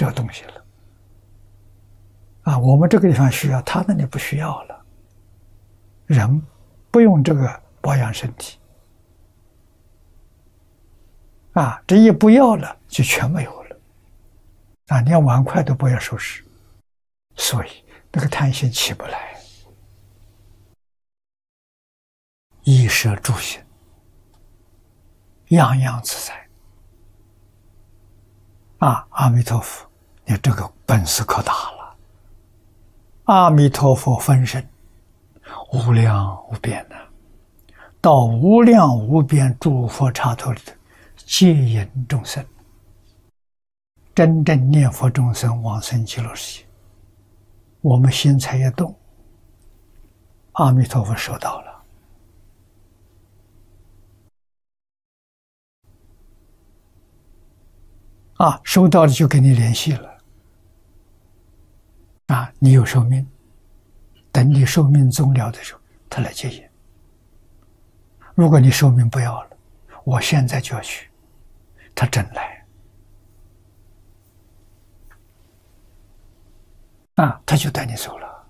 要东西了。我们这个地方需要，他那里不需要了。人不用这个保养身体，这一不要了，就全没有了。连碗筷都不要收拾，所以那个贪心起不来。衣食住行，样样自在。阿弥陀佛，你这个本事可大了。阿弥陀佛分身，无量无边的，到无量无边诸佛刹土里头，接引众生，真正念佛众生往生极乐世界。我们心才一动，阿弥陀佛收到了。收到了就跟你联系了。你有寿命，等你寿命终了的时候，他来接引。如果你寿命不要了，我现在就要去，他真来。他就带你走了。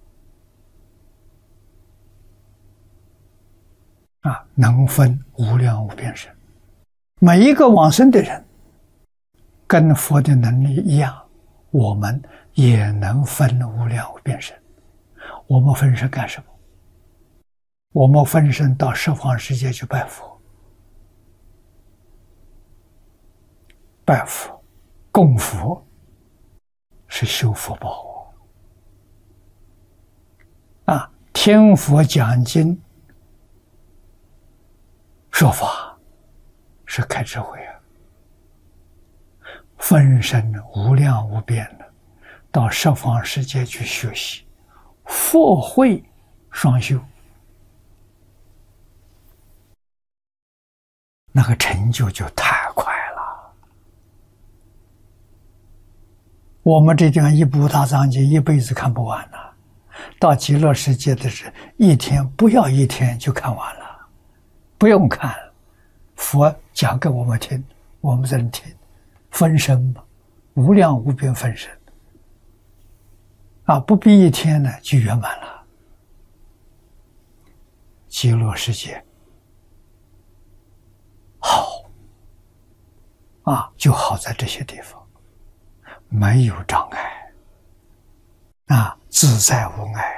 能分无量无边身，每一个往生的人，跟佛的能力一样，我们也能分无量无边身。我们分身干什么？我们分身到十方世界去拜佛，拜佛、供佛是修福报。听佛讲经说法是开智慧分身无量无边的，到十方世界去学习，佛慧双修，那个成就就太快了。我们这样一部大藏经一辈子看不完了，到极乐世界的是一天不要一天就看完了，不用看，佛讲给我们听，我们在那听，分身嘛，无量无边分身不必一天呢就圆满了。极乐世界好就好在这些地方，没有障碍自在无碍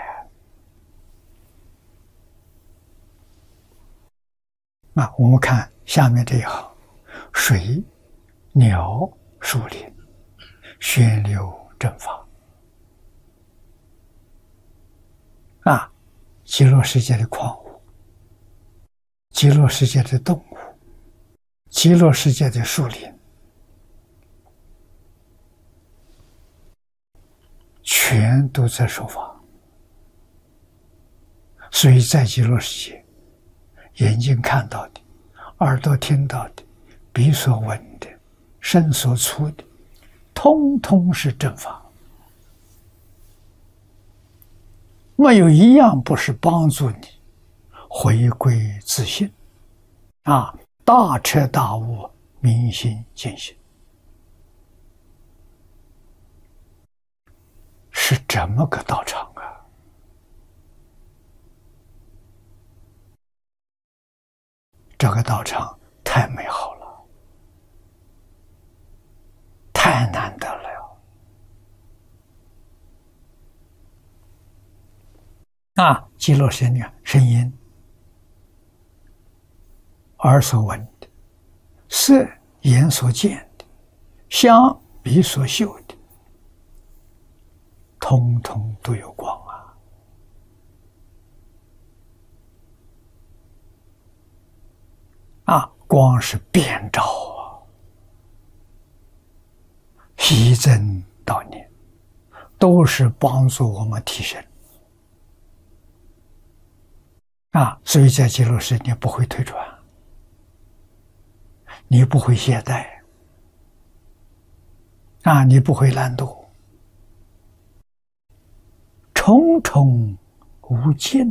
我们看下面这一行：水、鸟、树林，宣流正法。极乐世界的矿物，极乐世界的动物，极乐世界的树林，全都在说法。所以在极乐世界，眼睛看到的，耳朵听到的，鼻所闻的，身所触的，通通是正法，没有一样不是帮助你回归自信大彻大悟，明心见性，是这么个道场这个道场太美好了，太难得了极乐世界声音，耳所闻的，色眼所见的，香鼻所嗅的，通通都有光光是遍照息增悼念，都是帮助我们提升所以在极乐世界你不会退转，你不会懈怠你不会懒惰，重重无尽，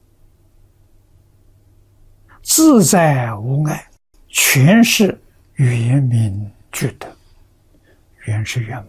自在无碍，全是圆明具德，圆是圆